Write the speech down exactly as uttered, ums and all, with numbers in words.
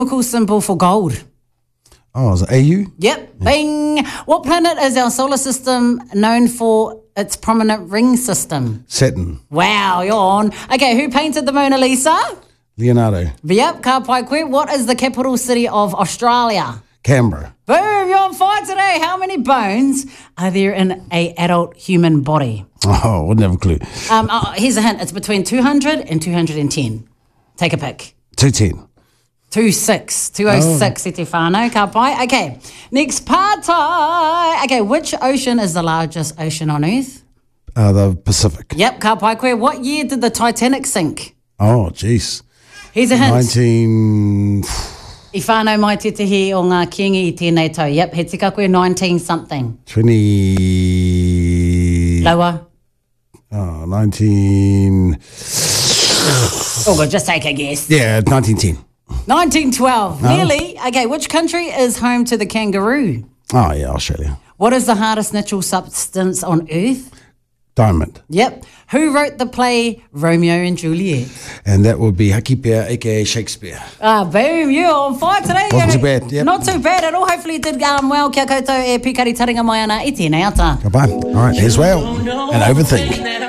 Chemical symbol for gold. Oh, is it A U? Yep, bing. What planet is our solar system known for its prominent ring system? Saturn. Wow, you're on. Okay, who painted the Mona Lisa? Leonardo. Yep, ka pai koe. What is the capital city of Australia? Canberra. Boom, you're on fire today. How many bones are there in an adult human body? Oh, wouldn't have a clue. Um, oh, here's a hint. It's between two hundred and two hundred ten. Take a pick. two ten. two six. two oh six, oh. Stefano, ka pai. Okay, next partai. Okay, which ocean is the largest ocean on Earth? Uh, the Pacific. Yep, ka pai koe. What year did the Titanic sink? Oh, jeez. Here's a hint. nineteen... I whānau mai te tehi o ngā kiengi I tēnei tau. Yep, he tika koe nineteen something. twenty... Lower. Oh, nineteen... Oh, well, just take a guess. Yeah, nineteen ten. nineteen twelve. No. Nearly. Okay, which country is home to the kangaroo? Oh, yeah, Australia. What is the hardest natural substance on Earth? Diamond. Yep. Who wrote the play Romeo and Juliet? And that would be Haki Pea, a k a. Shakespeare. Ah, boom, you're on fire today. Wasn't too bad, yep. Not too bad at all. Hopefully you did um, well. Kia koutou e pikari taringa mai ana I tēnei ata. Goodbye. All right, as well. And overthink.